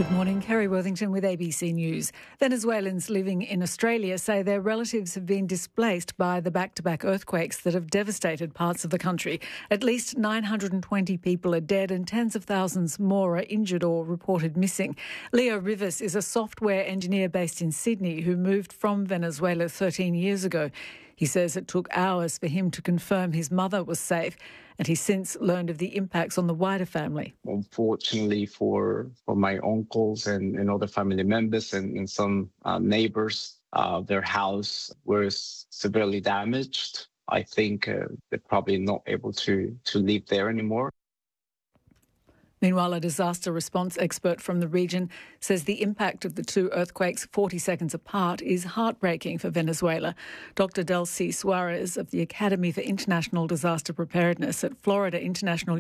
Good morning, Kerry Worthington with ABC News. Venezuelans living in Australia say their relatives have been displaced by the back-to-back earthquakes that have devastated parts of the country. At least 920 people are dead and tens of thousands more are injured or reported missing. Leo Rivas is a software engineer based in Sydney who moved from Venezuela 13 years ago. He says it took hours for him to confirm his mother was safe, and he's since learned of the impacts on the wider family. Unfortunately for my uncles and other family members and some neighbors, their house was severely damaged. I think they're probably not able to live there anymore. Meanwhile, a disaster response expert from the region says the impact of the two earthquakes 40 seconds apart is heartbreaking for Venezuela. Dr. Delcy Suarez of the Academy for International Disaster Preparedness at Florida International